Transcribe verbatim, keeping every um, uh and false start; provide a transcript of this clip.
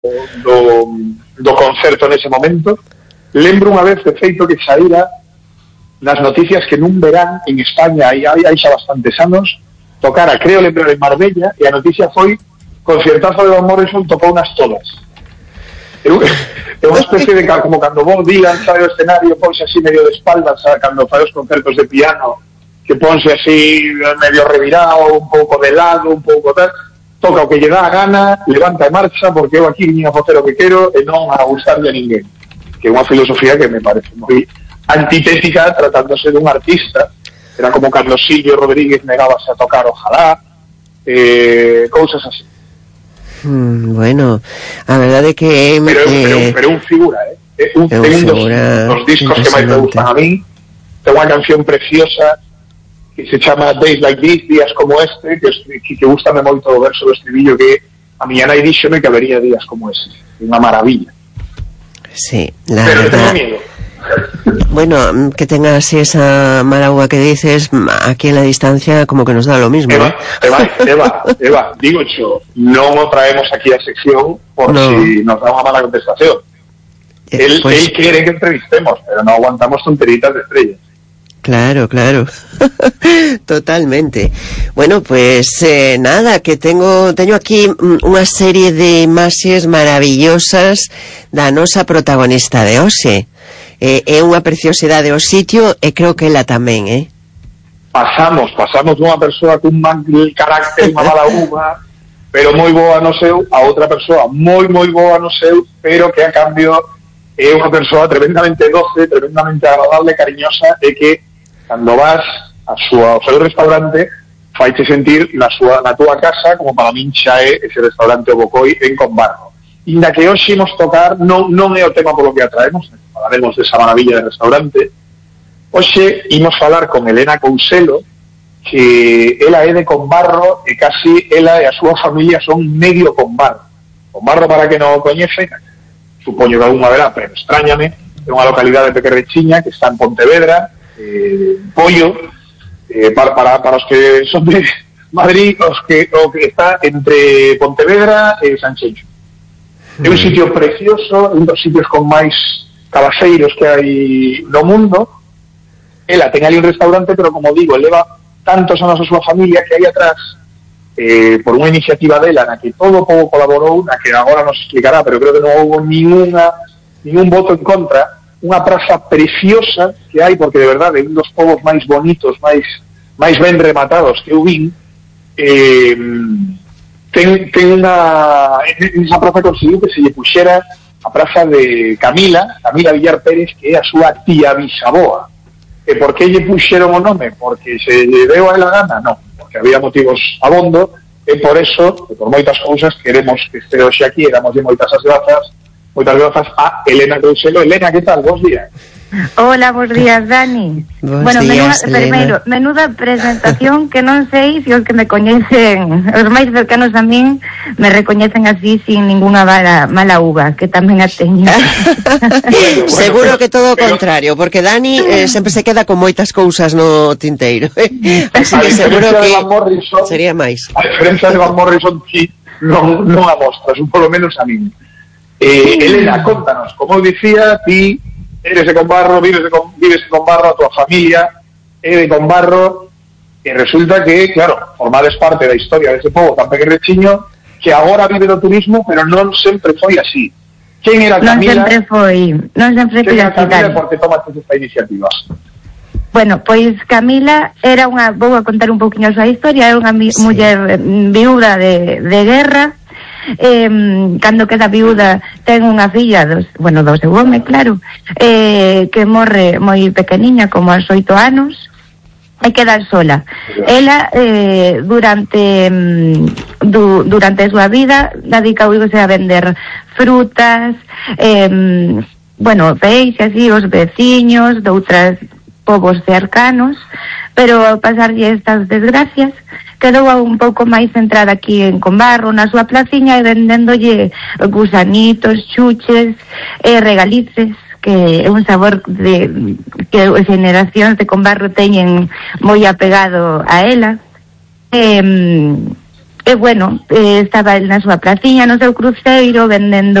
do, do concerto nese momento. Lembro unha vez de feito que saíra nas noticias que nun verán en España, hai, hai xa bastantes anos, tocara, creo lembrar en Marbella, e a noticia foi concertazo de Van Morrison, tocou nas todas. É unha especie de como cando vos digan, sabe, o escenario, ponse así medio de espaldas, sabe, cando fai os concertos de piano, que ponse así medio revirado, un pouco de lado, un pouco tal, toca o que lle dá a gana, levanta e marcha, porque eu aquí viña a facer o que quero e non a gustarle a ninguén. Que é unha filosofía que me parece moi antitética tratándose dun artista. Era como Carlosillo Rodríguez negábase a tocar Ojalá, eh, cousas así. Mm, bueno, a verdade que pero, eh, pero, pero un figura, eh? É un, é un dos, dos discos que máis me gustan a mí. Ten unha canción preciosa que se chama Days Like This, días como este, que, que, que gustame moito o verso do estribillo, que a miña nai díxome que habería días como este. Unha maravilla. Sí, la pero verdad. Tengo miedo. Bueno, que tenga así esa mala uva que dices, aquí en la distancia como que nos da lo mismo. Eva, ¿eh? Eva, Eva, Eva, digo yo, non o traemos aquí a sección por no. si nos da unha mala contestación. Eh, él, pues... él quiere que entrevistemos, pero no aguantamos tonteritas de estrellas. Claro, claro. Totalmente. Bueno, pues eh, nada, que tengo teño aquí unha serie de imaxes maravillosas da nosa protagonista de hoxe. Eh, é unha preciosidade o sitio e creo que ela tamén, eh? Pasamos, pasamos dunha persoa cun mal carácter, unha mala uva, pero moi boa no seu, a outra persoa moi, moi boa no seu, pero que a cambio é unha persoa tremendamente doce, tremendamente agradable, cariñosa, e que cando vas a súa, ao seu restaurante faiche sentir na, súa, na túa casa, como para min xa é ese restaurante o Bocoi en Combarro. Inda que hoxe imos tocar, non, non é o tema polo que atraemos, falaremos desa maravilla de restaurante. Hoxe imos falar con Elena Couselo, que ela é de Combarro e casi ela e a súa familia son medio Combarro. Combarro, para que non o coñece, supoño que algunha verá, pero extrañame, é unha localidade pequerrechiña que está en Pontevedra, eh, Pollo, eh, para, para, para os que son de Madrid, os que, o que está entre Pontevedra e Sanxenxo. É un sitio precioso, un dos sitios con máis cabaceiros que hai no mundo. Ela ten ali un restaurante, pero como digo, leva tantos anos a súa familia que aí atrás, eh, por unha iniciativa dela na que todo o povo colaborou, na que agora nos explicará, pero creo que non houve ninguna, ningún voto en contra, unha praza preciosa que hai, porque de verdade é un dos povos máis bonitos, máis máis ben rematados que eu vin. Eh, ten, ten unha en esa praza conseguiu que se lle puxera a praza de Camila, Camila Villar Pérez, que é a súa tía bisaboa. E por que lle puxeron o nome? Porque se lle deu a ela gana? Non, porque había motivos abondo, e por eso, e por moitas cousas, queremos que este hoxe aquí, e damos de moitas as grazas, moitas grazas a Elena Couselo. Elena, que tal? Bos días. Hola, bos días, Dani. Bos bueno, días, menuda, primeiro, menuda presentación que non sei se os que me coñecen, os máis cercanos a min, me recoñecen así sin ninguna mala, mala uva, que tamén a teño. bueno, seguro que todo o contrario, porque Dani eh, sempre se queda con moitas cousas no tinteiro. Así que seguro que Morrison, sería máis. A diferencia de Van Morrison, sí, non, non a mostras, un polo menos a min. Eh, Elena, contanos, como dicía, ti eres de Combarro, vives de, vives de Combarro, a tua familia é de Combarro, e resulta que, claro, formades parte da historia dese povo tan pequerrechiño que agora vive do turismo, pero non sempre foi así. Quen era Camila? Non sempre foi, non sempre foi así. Quen era Camila, porque tomaste esta iniciativa? Bueno, pois Camila era unha, vou a contar un pouquinho a súa historia, era unha sí. muller viúda de, de guerra. Eh, cando queda viúda ten unha filla dos, bueno, do seu home, claro, eh, que morre moi pequeniña, como aos oito anos, e queda sola. Ela eh, durante du, durante a súa vida dedicouse a vender frutas, eh, bueno, peixe así, os veciños de outras povos cercanos, pero ao pasarlle estas desgracias quedou un pouco máis centrada aquí en Combarro, na súa placiña, e vendéndolle gusanitos, chuches e regalices, que é un sabor de que as generacións de Combarro teñen moi apegado a ela. E, e e bueno, eh, estaba el na súa praciña, no seu cruceiro, vendendo